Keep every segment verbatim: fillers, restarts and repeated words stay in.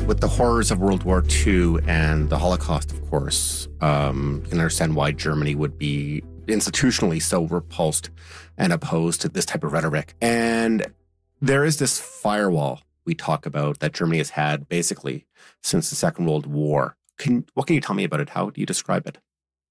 With the horrors of World War Two and the Holocaust, of course, um, you can understand why Germany would be institutionally so repulsed and opposed to this type of rhetoric. And there is this firewall we talk about that Germany has had basically since the Second World War. Can, what can you tell me about it? How do you describe it?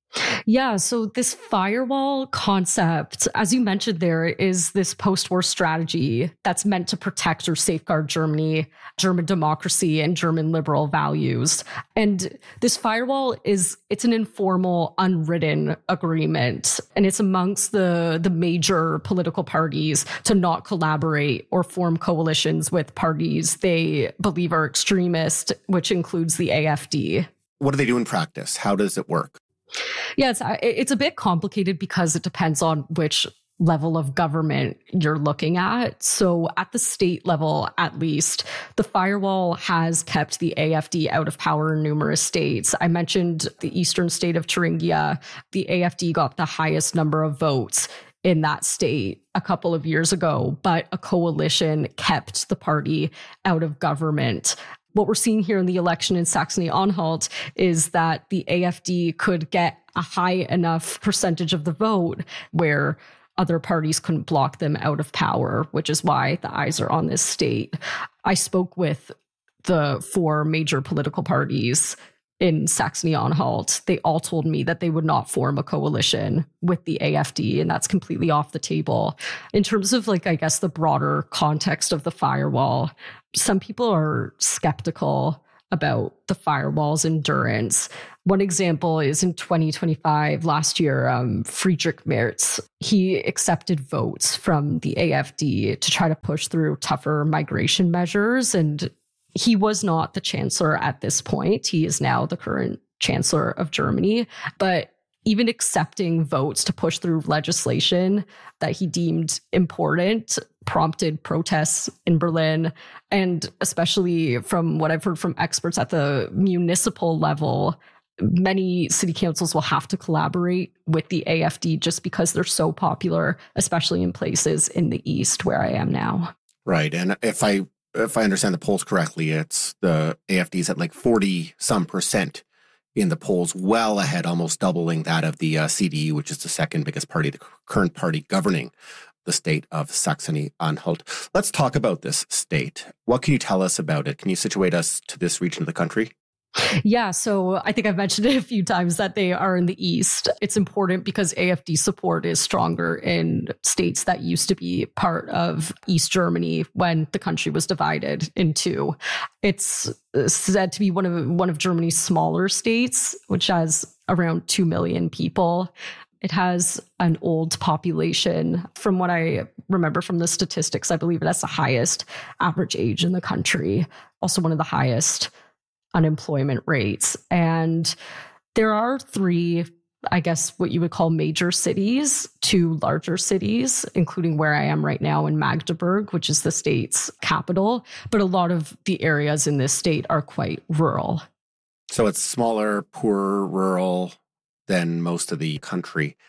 Yeah, so this firewall concept, as you mentioned, there is this post-war strategy that's meant to protect or safeguard Germany, German democracy, and German liberal values. And this firewall is, it's an informal, unwritten agreement, and it's amongst the, the major political parties to not collaborate or form coalitions with parties they believe are extremist, which includes the A F D. What do they do in practice? How does it work? Yeah, it's, it's a bit complicated because it depends on which level of government you're looking at. So at the state level, at least, the firewall has kept the A F D out of power in numerous states. I mentioned the eastern state of Thuringia. The A F D got the highest number of votes in that state a couple of years ago, but a coalition kept the party out of government. What we're seeing here in the election in Saxony-Anhalt is that the A F D could get a high enough percentage of the vote where other parties couldn't block them out of power, which is why the eyes are on this state. I spoke with the four major political parties in Saxony-Anhalt. They all told me that they would not form a coalition with the A F D, and that's completely off the table. In terms of, like, I guess, the broader context of the firewall, some people are skeptical about the firewall's endurance. One example is in twenty twenty-five, last year, um, Friedrich Merz, he accepted votes from the A F D to try to push through tougher migration measures. And he was not the chancellor at this point. He is now the current chancellor of Germany. But even accepting votes to push through legislation that he deemed important prompted protests in Berlin. And especially from what I've heard from experts at the municipal level, many city councils will have to collaborate with the A F D just because they're so popular, especially in places in the East where I am now. Right. And if I if I understand the polls correctly, it's the A F D's at like forty some percent in the polls, well ahead, almost doubling that of the uh, C D U, which is the second biggest party, the current party governing the state of Saxony-Anhalt. Let's talk about this state. What can you tell us about it? Can you situate us to this region of the country? Yeah, so I think I've mentioned it a few times that they are in the East. It's important because A F D support is stronger in states that used to be part of East Germany when the country was divided in two. It's said to be one of one of Germany's smaller states, which has around two million people. It has an old population. From what I remember from the statistics, I believe it has the highest average age in the country, also one of the highest unemployment rates. And there are three, I guess, what you would call major cities, two larger cities, including where I am right now in Magdeburg, which is the state's capital. But a lot of the areas in this state are quite rural. So it's smaller, poorer, rural than most of the country.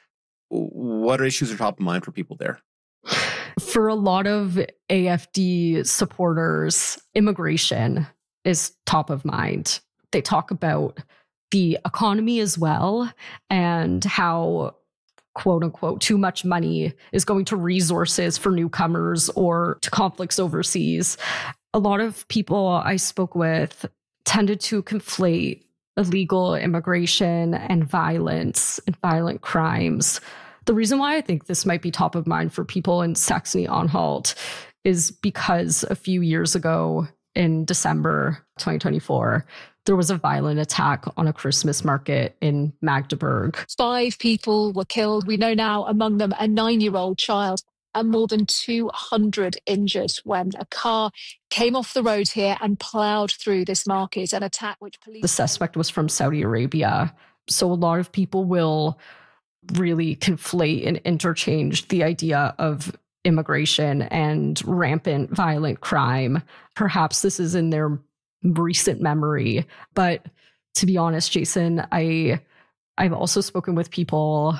What issues are top of mind for people there? For a lot of A F D supporters, immigration is top of mind. They talk about the economy as well and how, quote unquote, too much money is going to resources for newcomers or to conflicts overseas. A lot of people I spoke with tended to conflate illegal immigration and violence and violent crimes. The reason why I think this might be top of mind for people in Saxony-Anhalt is because a few years ago, in December twenty twenty-four, there was a violent attack on a Christmas market in Magdeburg. Five people were killed. We know now among them a nine-year-old child and more than two hundred injured when a car came off the road here and ploughed through this market, an attack which police... The suspect was from Saudi Arabia. So a lot of people will really conflate and interchange the idea of immigration and rampant violent crime. Perhaps this is in their recent memory. But to be honest, Jason, I, I've also spoken with people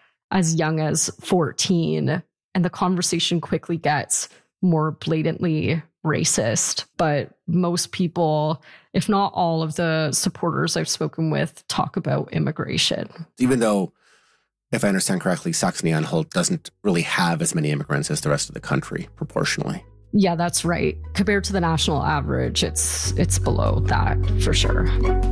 as young as fourteen, and the conversation quickly gets more blatantly racist, but most people, if not all of the supporters I've spoken with, talk about immigration. Even though, if I understand correctly, Saxony-Anhalt doesn't really have as many immigrants as the rest of the country proportionally. Yeah, that's right. Compared to the national average, it's it's below that for sure.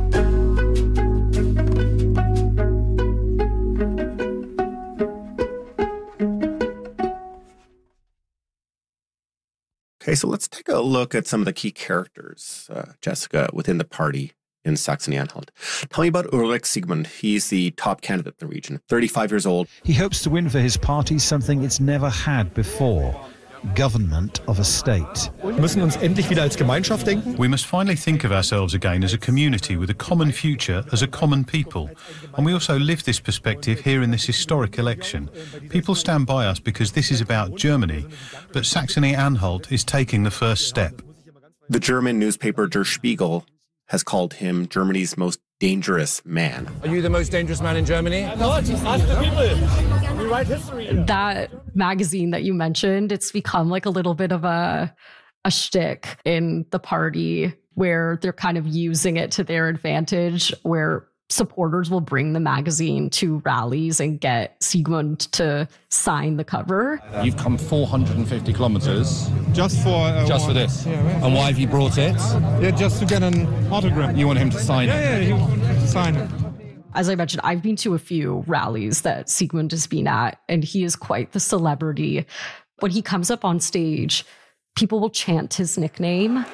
Okay, so let's take a look at some of the key characters, uh, Jessica, within the party in Saxony-Anhalt. Tell me about Ulrich Siegmund. He's the top candidate in the region, thirty-five years old. He hopes to win for his party something it's never had before. Government of a state. Wir müssen uns endlich wieder als Gemeinschaft denken. We must finally think of ourselves again as a community with a common future, as a common people. And we also live this perspective here in this historic election. People stand by us because this is about Germany, but Saxony-Anhalt is taking the first step. The German newspaper Der Spiegel has called him Germany's most dangerous man. Are you the most dangerous man in Germany? No, just ask the people. We write history. That magazine that you mentioned, it's become like a little bit of a a shtick in the party where they're kind of using it to their advantage, where supporters will bring the magazine to rallies and get Siegmund to sign the cover. You've come four hundred fifty kilometers just for uh, just one, for this. Yeah, right. And why have you brought it? Yeah, just to get an autograph. You want him to sign yeah, it? Yeah, he wants to sign it. As I mentioned, I've been to a few rallies that Siegmund has been at, and he is quite the celebrity. When he comes up on stage, people will chant his nickname.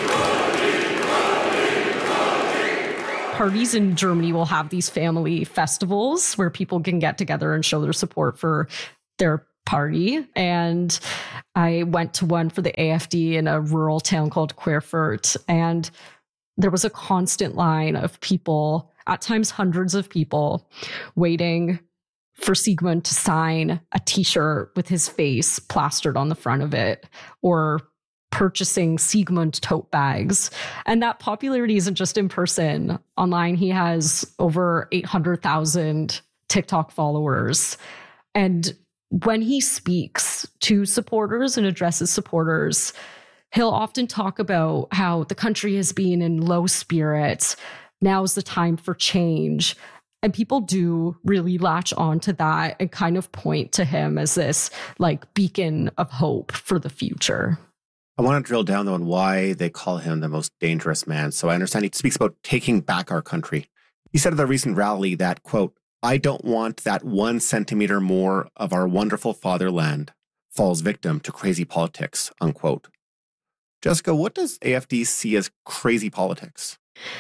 Parties in Germany will have these family festivals where people can get together and show their support for their party. And I went to one for the A F D in a rural town called Querfurt, and there was a constant line of people, at times hundreds of people, waiting for Siegmund to sign a t-shirt with his face plastered on the front of it, or purchasing Siegmund tote bags. And that popularity isn't just in person. Online, he has over eight hundred thousand TikTok followers. And when he speaks to supporters and addresses supporters, he'll often talk about how the country has been in low spirits. Now's the time for change. And people do really latch on to that and kind of point to him as this like beacon of hope for the future. I want to drill down, though, on why they call him the most dangerous man. So I understand he speaks about taking back our country. He said at the recent rally that, quote, "I don't want that one centimeter more of our wonderful fatherland falls victim to crazy politics," unquote. Jessica, what does A F D see as crazy politics?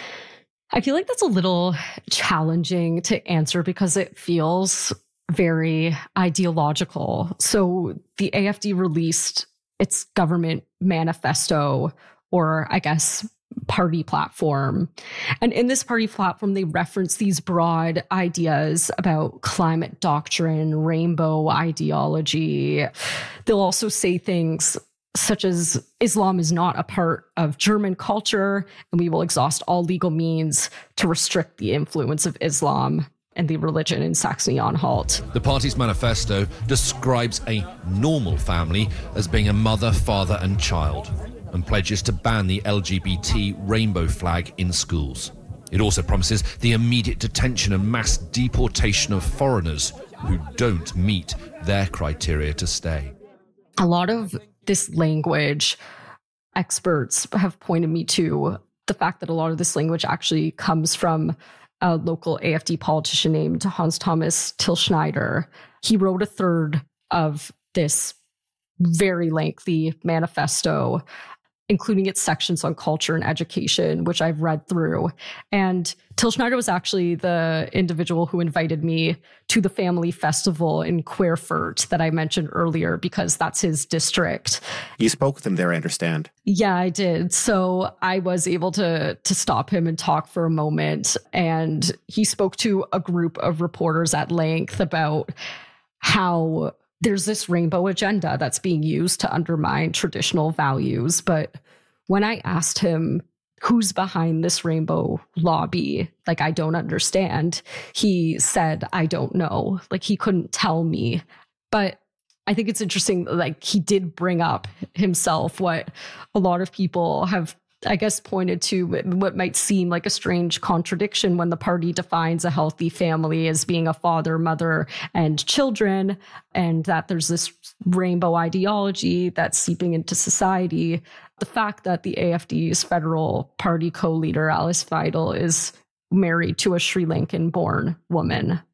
I feel like that's a little challenging to answer because it feels very ideological. So the A F D released its government manifesto, or I guess party platform. And in this party platform, they reference these broad ideas about climate doctrine, rainbow ideology. They'll also say things such as Islam is not a part of German culture, and we will exhaust all legal means to restrict the influence of Islam and the religion in Saxony-Anhalt. The party's manifesto describes a normal family as being a mother, father and child, and pledges to ban the L G B T rainbow flag in schools. It also promises the immediate detention and mass deportation of foreigners who don't meet their criteria to stay. A lot of this language, experts have pointed me to the fact that a lot of this language actually comes from a local A F D politician named Hans Thomas Tilschneider. He wrote a third of this very lengthy manifesto, including its sections on culture and education, which I've read through. And Tilschneider was actually the individual who invited me to the family festival in Querfurt that I mentioned earlier, because that's his district. You spoke with him there, I understand. Yeah, I did. So I was able to, to stop him and talk for a moment. And he spoke to a group of reporters at length about how there's this rainbow agenda that's being used to undermine traditional values. But when I asked him who's behind this rainbow lobby, like, I don't understand, he said, I don't know. Like, he couldn't tell me. But I think it's interesting, like he did bring up himself what a lot of people have, I guess, pointed to what might seem like a strange contradiction when the party defines a healthy family as being a father, mother, and children, and that there's this rainbow ideology that's seeping into society. The fact that the A F D's federal party co-leader, Alice Weidel, is married to a Sri Lankan-born woman